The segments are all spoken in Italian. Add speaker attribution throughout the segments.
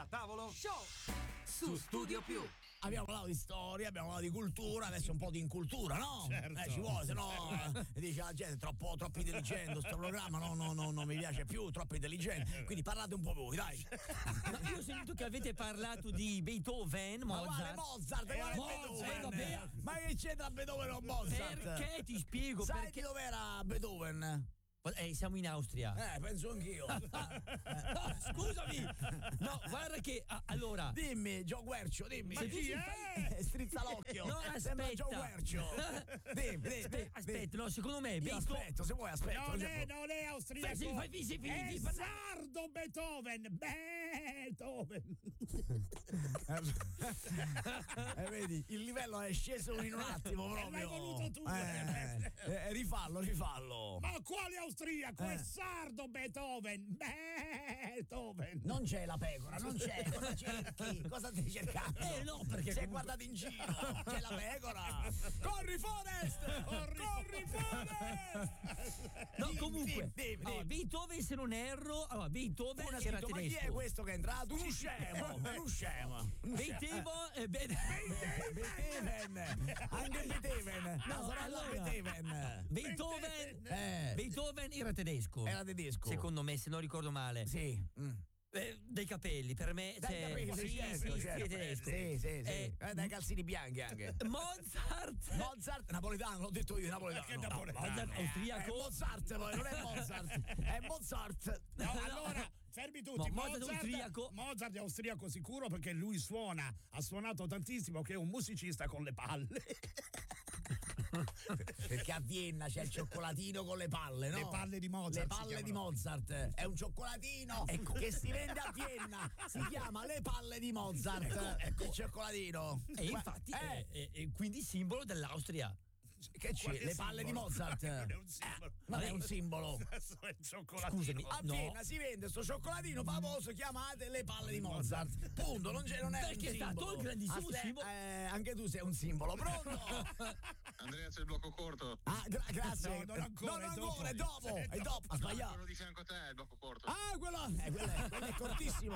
Speaker 1: Da tavolo
Speaker 2: Show
Speaker 1: su Studio Più.
Speaker 3: Abbiamo parlato di storia, abbiamo parlato di cultura, adesso un po' di incultura, no?
Speaker 4: Certo.
Speaker 3: Ci vuole, se no dice la gente troppo intelligente, sto programma non mi piace più, troppo intelligente. Quindi parlate un po' voi, dai.
Speaker 2: Ma io ho sentito che avete parlato di Beethoven,
Speaker 3: Ma
Speaker 2: Mozart.
Speaker 3: quale Beethoven?
Speaker 2: vabbè.
Speaker 3: Ma che c'entra Beethoven o Mozart?
Speaker 2: Perché ti spiego?
Speaker 3: Sai
Speaker 2: perché
Speaker 3: di dov'era Beethoven?
Speaker 2: siamo in Austria.
Speaker 3: Penso anch'io.
Speaker 2: No, scusami. No, guarda che allora.
Speaker 3: Dimmi, Gio Guercio, dimmi.
Speaker 2: Ma chi è?
Speaker 3: Strizza l'occhio.
Speaker 2: No,
Speaker 3: Sembra Gio
Speaker 2: aspetta.
Speaker 3: Guercio. Dimmi.
Speaker 2: Aspetta, no, secondo me
Speaker 3: Aspetta, se vuoi, aspetta.
Speaker 4: Non è austriaco.
Speaker 2: Sì,
Speaker 4: è sardo Beethoven.
Speaker 3: Vedi, il livello è sceso in un attimo proprio.
Speaker 4: L'hai voluto tu.
Speaker 3: Rifallo.
Speaker 4: Ma quale austriaco? È sardo Beethoven.
Speaker 3: Non c'è la pecora, non c'è. Cosa cerchi? Cosa stai cercando?
Speaker 2: no, perché
Speaker 3: sei
Speaker 2: comunque...
Speaker 3: guardato in giro. C'è la pecora. Corri Forest! Corri Forest!
Speaker 2: No, comunque.
Speaker 3: Dimmi.
Speaker 2: Allora, Beethoven, se non erro, Beethoven
Speaker 3: Ma
Speaker 2: era
Speaker 3: chi è
Speaker 2: tedesco.
Speaker 3: questo che è entrato? Uno scemo. Beethoven. Anche Beethoven. La sorella Beethoven.
Speaker 2: Beethoven era tedesco.
Speaker 3: Era tedesco.
Speaker 2: Secondo me, se non ricordo male.
Speaker 3: Sì.
Speaker 2: Dei capelli, per me.
Speaker 3: Dai capelli,
Speaker 2: sì,
Speaker 3: certo.
Speaker 2: è tedesco.
Speaker 3: Sì. Dai calzini bianchi anche.
Speaker 2: Mozart
Speaker 3: napoletano, l'ho detto io, napoletano.
Speaker 4: Che napoletano?
Speaker 2: Mozart austriaco.
Speaker 3: Mozart, poi non è Mozart, è Mozart.
Speaker 4: No, allora fermi tutti.
Speaker 2: No, Mozart austriaco.
Speaker 4: Mozart è austriaco sicuro perché lui ha suonato tantissimo, che è un musicista con le palle.
Speaker 3: Perché a Vienna c'è il cioccolatino con le palle, no?
Speaker 4: Le palle di Mozart.
Speaker 3: Le palle di Mozart. È un cioccolatino che si vende a Vienna. Si chiama le palle di Mozart. Ecco. Il cioccolatino.
Speaker 2: E infatti è quindi simbolo dell'Austria.
Speaker 3: Che c'è? Le palle di Mozart. Non è un simbolo.
Speaker 4: È il cioccolatino.
Speaker 2: Scusami,
Speaker 3: A Vienna si vende sto cioccolatino famoso, chiamate le palle di Mozart. Punto, non è
Speaker 2: perché
Speaker 3: un
Speaker 2: è stato
Speaker 3: simbolo.
Speaker 2: un grandissimo simbolo.
Speaker 3: Anche tu sei un simbolo. Pronto?
Speaker 5: Andrea, c'è il blocco corto.
Speaker 3: Grazie.
Speaker 4: No, non ancora,
Speaker 3: è dopo. Ha sbagliato.
Speaker 5: Quello di fianco a te è il blocco corto.
Speaker 3: Quello è cortissimo.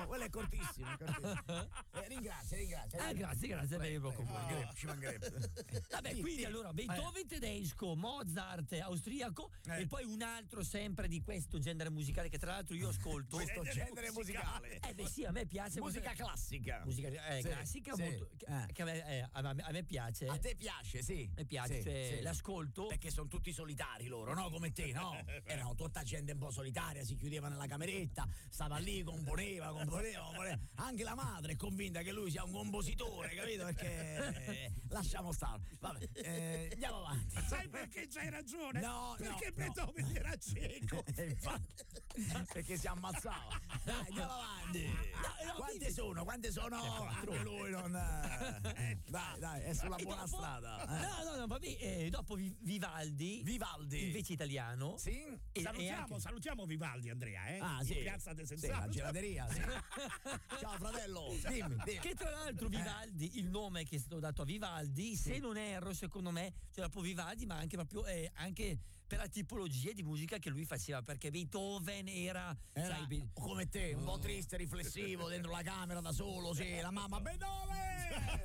Speaker 3: Ringrazio.
Speaker 2: Grazie per il blocco.
Speaker 3: Ci mancherebbe.
Speaker 2: Vabbè, quindi allora Beethoven tedesco, Mozart austriaco e poi un altro sempre di questo genere musicale che tra l'altro io ascolto.
Speaker 3: Questo genere musicale.
Speaker 2: Sì, a me piace.
Speaker 3: Musica classica.
Speaker 2: Musica classica
Speaker 3: sì.
Speaker 2: molto che a me piace.
Speaker 3: A te piace, sì.
Speaker 2: Mi piace,
Speaker 3: sì.
Speaker 2: l'ascolto.
Speaker 3: Perché sono tutti solitari loro, no? Come te, no? Erano tutta gente un po' solitaria, si chiudeva nella cameretta, stava lì, componeva. Anche la madre è convinta che lui sia un compositore, capito? Perché lasciamo stare. Vabbè, andiamo avanti.
Speaker 4: Sai perché c'hai ragione? Perché
Speaker 3: no.
Speaker 4: Beethoven era cieco.
Speaker 3: Infatti, perché si ammazzava. Dai, andiamo avanti. Quante sono? Anche lui non. Dai, è sulla buona strada.
Speaker 2: No, vabbè, dopo Vivaldi. Invece italiano.
Speaker 3: Sì.
Speaker 4: Salutiamo Vivaldi, Andrea,
Speaker 3: sì.
Speaker 4: In Piazza De
Speaker 3: Sì,
Speaker 4: Senz'Altro.
Speaker 3: la gelateria, sì. Ciao fratello, dimmi.
Speaker 2: Che tra l'altro Vivaldi, il nome che è stato dato a Vivaldi, se non erro, secondo me, cioè dopo Vivaldi, ma anche proprio anche per la tipologia di musica che lui faceva, perché Beethoven era sai,
Speaker 3: come te, un po' triste, riflessivo, dentro la camera da solo, sì, la mamma, Beethoven,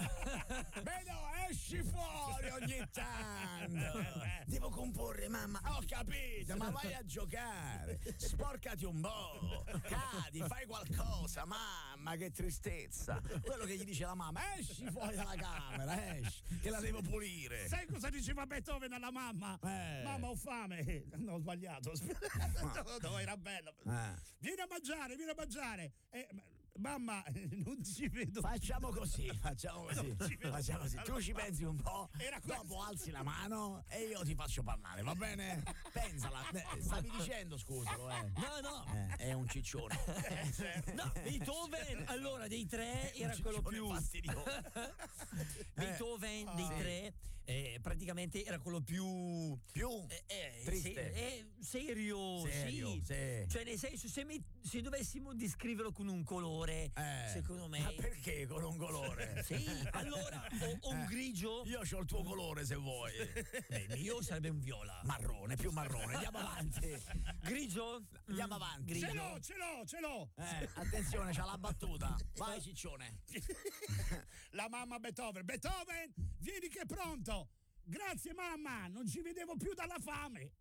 Speaker 3: esci fuori ogni tanto, devo comporre, mamma, ho capito, ma vai a giocare, sporcati un po', cadi, fai qualcosa, mamma, che tristezza. Quello che gli dice la mamma, esci fuori dalla camera, esci, che la devo pulire.
Speaker 4: Sai cosa diceva Beethoven alla mamma? Mamma, ho fame. No, ho sbagliato. No, era bello. Vieni a mangiare. Mamma, non ci vedo.
Speaker 3: Facciamo così. Tu ci pensi un po', dopo alzi la mano e io ti faccio parlare, va bene? Pensala. Stavi dicendo, scusalo,
Speaker 2: No.
Speaker 3: È un ciccione.
Speaker 2: No, Beethoven, allora dei tre era quello più
Speaker 3: fastidioso.
Speaker 2: Beethoven dei tre praticamente era quello più
Speaker 3: triste,
Speaker 2: serio,
Speaker 3: sì.
Speaker 2: Cioè nel senso, se dovessimo descriverlo con un colore, secondo me.
Speaker 3: Ma perché con un colore?
Speaker 2: Sì, allora o un grigio.
Speaker 3: Io c'ho il tuo colore se vuoi.
Speaker 2: Il mio sarebbe un viola.
Speaker 3: Marrone, più marrone. Andiamo avanti.
Speaker 2: Grigio?
Speaker 3: Andiamo avanti.
Speaker 4: Ce l'ho.
Speaker 3: Attenzione, c'ha la battuta. Vai ciccione.
Speaker 4: La mamma Beethoven, vieni che è pronto. Grazie mamma, non ci vedevo più dalla fame.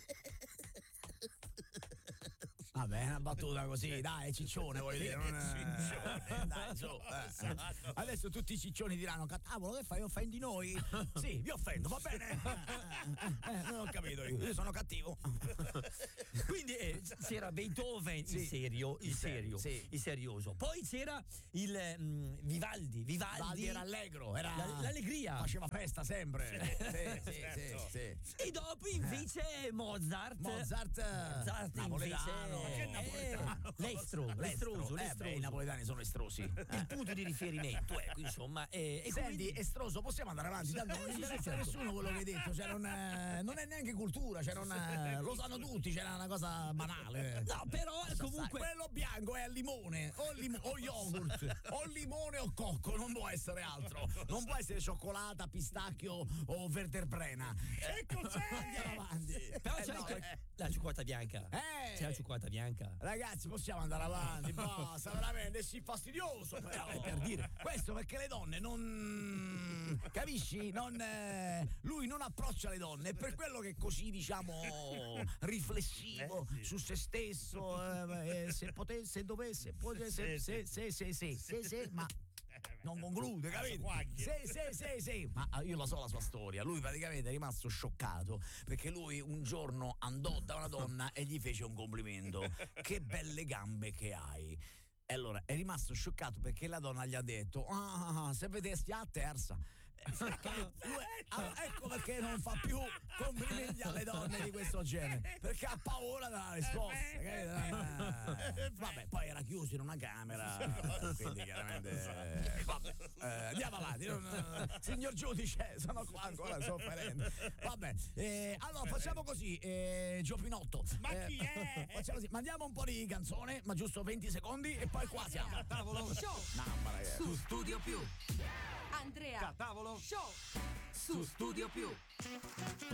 Speaker 3: Vabbè, è una battuta così, dai, ciccione, vuoi dire? Ciccione, dai, su. Adesso tutti i ciccioni diranno: cavolo, che fai? Offendi noi? Sì, vi offendo, va bene? Non ho capito io sono cattivo.
Speaker 2: Quindi c'era Beethoven, il serioso. Poi c'era il Vivaldi.
Speaker 3: Vivaldi era allegro, era
Speaker 2: l'allegria.
Speaker 3: Faceva festa sempre. Sì.
Speaker 2: E dopo invece Mozart
Speaker 3: napoletano.
Speaker 2: L'estroso.
Speaker 3: I napoletani sono estrosi.
Speaker 2: Il punto di riferimento, ecco, insomma.
Speaker 3: Senti, estroso, possiamo andare avanti? Tanto non interessa a nessuno quello che hai detto, cioè non è neanche cultura, cioè lo sanno tutti, c'era una cosa banale.
Speaker 2: No, però comunque
Speaker 3: quello bianco è al limone, o yogurt, o limone o cocco, non può essere altro. Non può essere cioccolata, pistacchio o vertebrena.
Speaker 4: Che cos'è?
Speaker 3: Andiamo avanti.
Speaker 2: Però c'è la cioccolata bianca. C'è la cioccolata bianca.
Speaker 3: Ragazzi, possiamo andare avanti, basta, veramente, sì, fastidioso. Però è per dire questo perché le donne non capisci? Lui non approccia le donne, è per quello che è così, diciamo, riflessivo su se stesso, se potesse, dovesse, se, ma non conclude, capito? Sì, ma io la so la sua storia. Lui praticamente è rimasto scioccato perché lui un giorno andò da una donna e gli fece un complimento: che belle gambe che hai. E allora è rimasto scioccato perché la donna gli ha detto: se vedessi a terza. Ecco perché non fa più complimenti alle donne di questo genere, perché ha paura della risposta. Vabbè, poi era chiuso in una camera, quindi chiaramente andiamo avanti. Signor giudice, sono qua ancora sofferendo. Vabbè, allora facciamo così, Giopinotto.
Speaker 4: Ma chi è?
Speaker 3: Facciamo così, mandiamo un po' di canzone, ma giusto 20 secondi e poi qua siamo.
Speaker 1: Tavolo Show su Studio Più.
Speaker 6: Andrea
Speaker 1: Tavolo
Speaker 6: Show
Speaker 1: su Studio Più.